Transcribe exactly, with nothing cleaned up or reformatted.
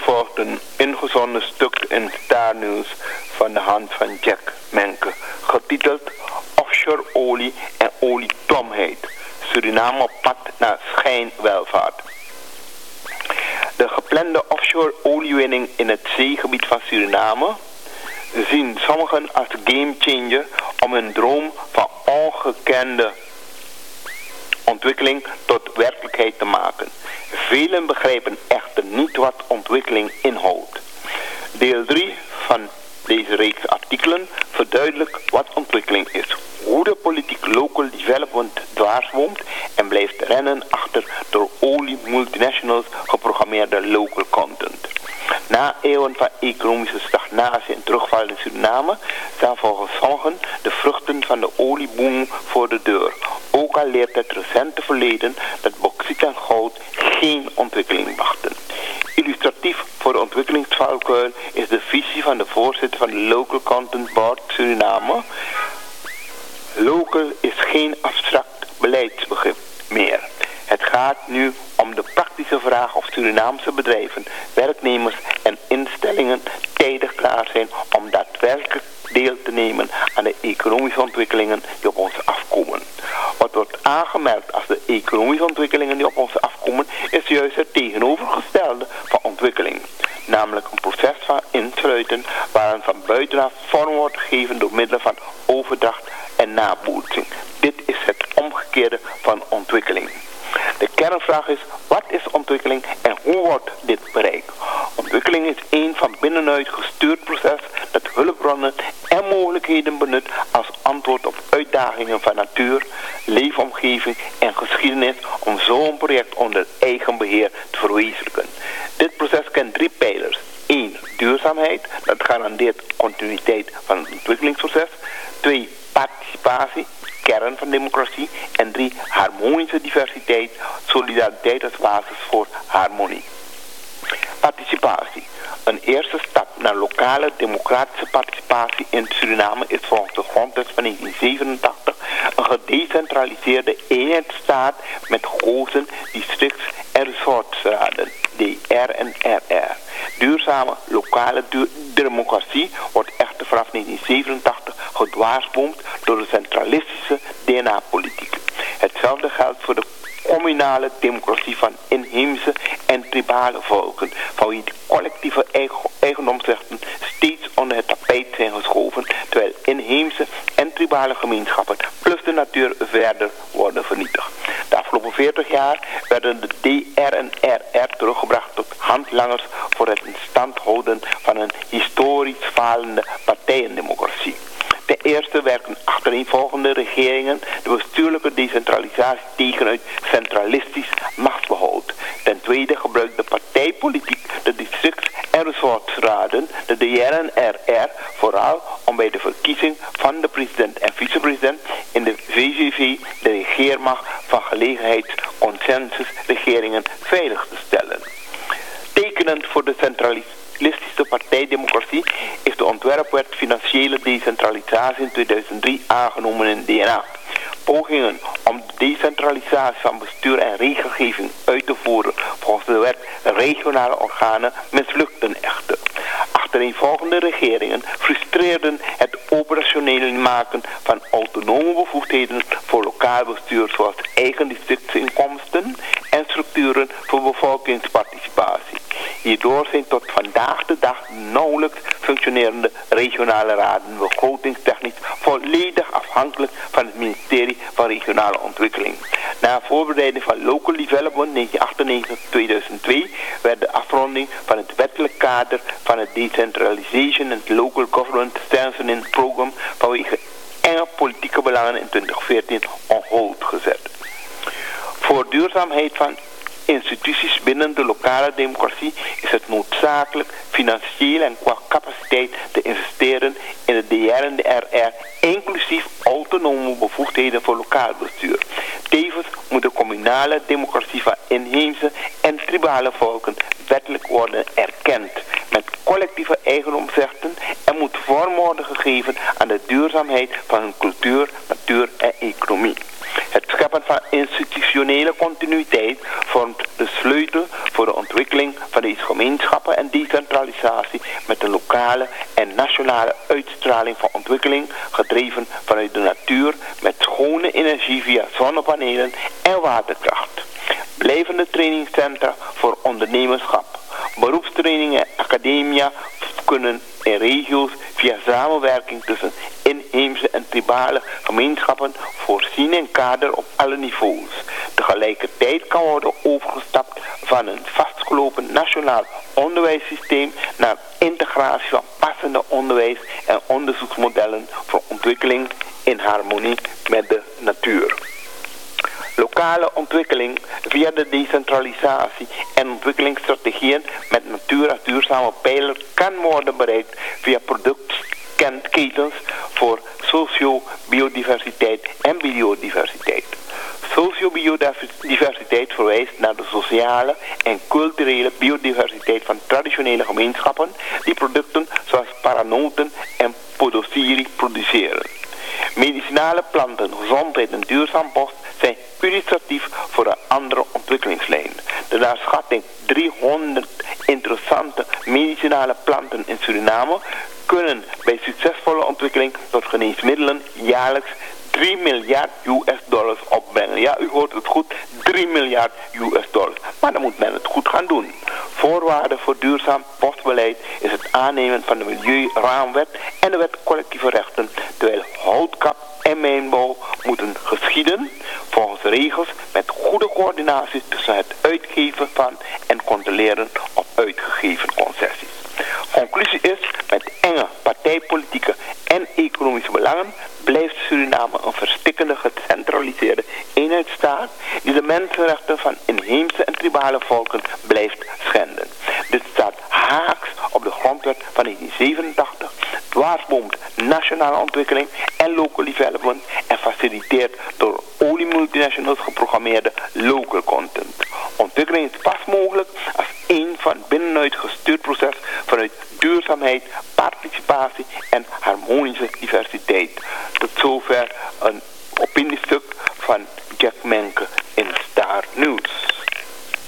volgt een ingezonden stuk in Star News van de hand van Jack Menke, getiteld Offshore olie en oliedomheid. Suriname op pad naar schijnwelvaart. De geplande offshore oliewinning in het zeegebied van Suriname zien sommigen als gamechanger om hun droom van ongekende ontwikkeling tot werkelijkheid te maken. Velen begrijpen echter niet wat ontwikkeling inhoudt. Deel drie van deze reeks artikelen verduidelijkt wat ontwikkeling is. Hoe de politiek local development dwarsboomt en blijft rennen achter door olie multinationals geprogrammeerde local content. Na eeuwen van economische stagnatie en terugval in Suriname staan volgens sommigen de vruchten van de olieboom voor de deur. Ook al leert het recente verleden dat bauxiet en goud geen ontwikkeling wachten. Illustratief voor de ontwikkelingsvalkuil is de visie van de voorzitter van de Local Content Board Suriname. Local is geen abstract beleidsbegrip meer. Het gaat nu om de praktische vraag of Surinaamse bedrijven, werknemers en instellingen tijdig klaar zijn om daadwerkelijk deel te nemen aan de economische ontwikkelingen die op ons afkomen. Wat wordt aangemerkt als de economische ontwikkelingen die op ons afkomen is juist het tegenovergestelde van ontwikkeling. Namelijk een proces van insluiten waarin van buitenaf vorm wordt gegeven door middel van overdracht en nabootsing. Dit is het omgekeerde van ontwikkeling. De kernvraag is, wat is ontwikkeling en hoe wordt dit bereikt? Ontwikkeling is een van binnenuit gestuurd proces dat hulpbronnen en mogelijkheden benut als antwoord op uitdagingen van natuur, leefomgeving en geschiedenis om zo'n project onder eigen beheer te verwezenlijken. Dit proces kent drie pijlers. één. Duurzaamheid, dat garandeert continuïteit van het ontwikkelingsproces. twee. Participatie, kern van democratie. En drie. Harmonische diversiteit, solidariteit als basis voor harmonie. Participatie. Een eerste stap naar lokale democratische participatie in Suriname is volgens de grondwet van negentien zevenentachtig een gedecentraliseerde eenheidsstaat met gekozen districts- en resortsraden, D R en R R. Duurzame lokale du- democratie wordt echter vanaf negentien zevenentachtig gedwarsboomd door de centralistische D N A-politiek. Hetzelfde geldt voor de communale democratie van inheemse en tribale volken, van wie de collectieve eigendomsrechten steeds onder het tapijt zijn geschoven, terwijl inheemse en tribale gemeenschappen plus de natuur verder worden vernietigd. De afgelopen veertig jaar werden de D R en R R teruggebracht tot handlangers voor het in stand houden van een historisch falende partijendemocratie. Ten eerste werken achtereenvolgende regeringen de bestuurlijke decentralisatie tegen uit centralistisch machtsbehoud. Ten tweede gebruikt de partijpolitiek de districts- en resortsraden, de D R en R R, vooral om bij de verkiezing van de president en vicepresident in de V G V de regeermacht van gelegenheidsconsensusregeringen veilig te stellen. Tekenend voor de centralisatie partijdemocratie is de ontwerpwet Financiële Decentralisatie in tweeduizend drie aangenomen in D N A. Pogingen om de decentralisatie van bestuur en regelgeving uit te voeren volgens de wet regionale organen mislukten echter. Achtereenvolgende regeringen frustreerden het operationeel maken van autonome bevoegdheden voor lokaal bestuur zoals eigen districtsinkomsten en structuren voor bevolkingsparticipatie. Hierdoor zijn tot vandaag de dag nauwelijks functionerende regionale raden begrotingstechnisch volledig afhankelijk van het ministerie van Regionale Ontwikkeling. Na voorbereiding van Local Development negentien achtennegentig tot tweeduizend twee werd de afronding van het wettelijk kader van het Decentralization and Local Government Strengthening Program vanwege enge politieke belangen in twintig veertien on hold gezet. Voor duurzaamheid van instituties binnen de lokale democratie is het noodzakelijk financieel en qua capaciteit te investeren in de D R en de R R, inclusief autonome bevoegdheden voor lokaal bestuur. Tevens moet de communale democratie van inheemse en tribale volken wettelijk worden erkend met collectieve eigendomsrechten en moet vorm worden gegeven aan de duurzaamheid van hun cultuur, natuur en economie. Het scheppen van institutionele continuïteit vormt de sleutel voor voor de ontwikkeling van deze gemeenschappen en decentralisatie met een lokale en nationale uitstraling van ontwikkeling, gedreven vanuit de natuur met schone energie via zonnepanelen en waterkracht. Blijvende trainingscentra voor ondernemerschap. Beroepstrainingen en academia kunnen in regio's via samenwerking tussen inheemse en tribale gemeenschappen voorzien in kader op alle niveaus. Tegelijkertijd kan worden overgestapt van een vastgelopen nationaal onderwijssysteem naar integratie van passende onderwijs- en onderzoeksmodellen voor ontwikkeling in harmonie met de natuur. Lokale ontwikkeling via de decentralisatie en ontwikkelingsstrategieën met natuur als duurzame pijler kan worden bereikt via productketens voor socio-biodiversiteit en biodiversiteit. Socio-biodiversiteit verwijst naar de sociale en culturele biodiversiteit van traditionele gemeenschappen die producten zoals paranoten en podosiri produceren. Medicinale planten, gezondheid en duurzaam bos zijn illustratief voor een andere ontwikkelingslijn. De naar schatting driehonderd interessante medicinale planten in Suriname kunnen bij succesvolle ontwikkeling tot geneesmiddelen jaarlijks drie miljard U S dollars opbrengen. Ja, u hoort het goed, drie miljard U S dollars. Maar dan moet men het goed gaan doen. Voorwaarde voor duurzaam bosbeleid is het aannemen van de Milieuraamwet en de Wet collectieve rechten, terwijl houtkap en mijnbouw moeten geschieden volgens regels met goede coördinatie tussen het uitgeven van en controleren op uitgegeven concessies. Conclusie is, met enge partijpolitieke en economische belangen blijft Suriname een verstikkende gecentraliseerde eenheidsstaat die de mensenrechten van inheemse en tribale volken blijft schenden. Dit staat haaks op de grondwet van negentien zevenentachtig, dwarsboomt nationale ontwikkeling en local development en faciliteert door oliemultinationals geprogrammeerde local content. Ontwikkeling is pas mogelijk als één van binnenuit gestuurd proces vanuit duurzaamheid, participatie en harmonische diversiteit. Tot zover een opiniestuk van Jack Menke in Star News.